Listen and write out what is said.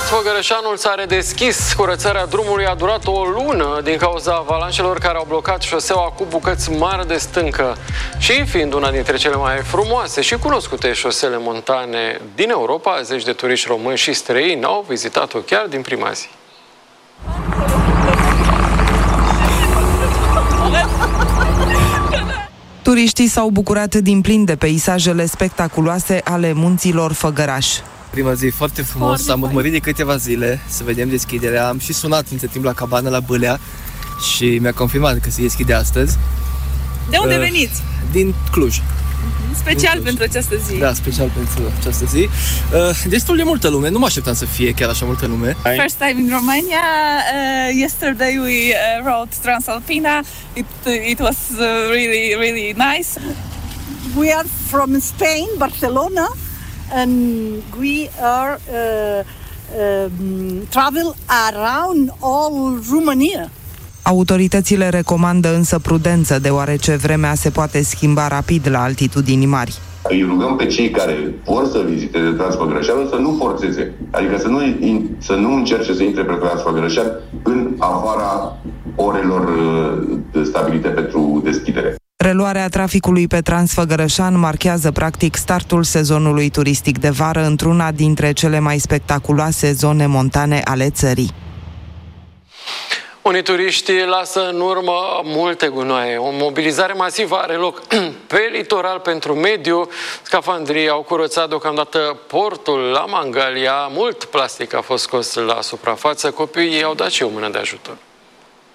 Făgărășanul s-a redeschis. Curățarea drumului a durat o lună din cauza avalanșelor care au blocat șoseaua cu bucăți mari de stâncă. Și fiind una dintre cele mai frumoase și cunoscute șosele montane din Europa, zeci de turiști români și străini au vizitat-o chiar din prima zi. Turiștii s-au bucurat din plin de peisajele spectaculoase ale munților Făgăraș. Prima zi foarte frumos, am urmărit de câteva zile să vedem deschiderea. Am și sunat între timp la cabană la Bâlea și mi-a confirmat că se deschide astăzi. De unde veniți? Din Cluj. Special pentru această zi. Da, special pentru această zi. Destul de multă lume, nu mă așteptam să fie chiar așa multă lume. First time in Romania. Yesterday we rode Transalpina. It was really nice. We are from Spain, Barcelona, and we are travel around all Romania. Autoritățile recomandă însă prudență, deoarece vremea se poate schimba rapid la altitudini mari. Îi rugăm pe cei care vor să viziteze Transfăgărășanul să nu forțeze, adică să nu încerce să intre pe Transfăgărășan în afara orelor stabilite pentru deschidere. Reluarea traficului pe Transfăgărășan marchează practic startul sezonului turistic de vară într-una dintre cele mai spectaculoase zone montane ale țării. Unii turiști lasă în urmă multe gunoaie. O mobilizare masivă are loc pe litoral pentru mediu. Scafandrii au curățat deocamdată portul la Mangalia. Mult plastic a fost scos la suprafață. Copiii au dat și o mână de ajutor.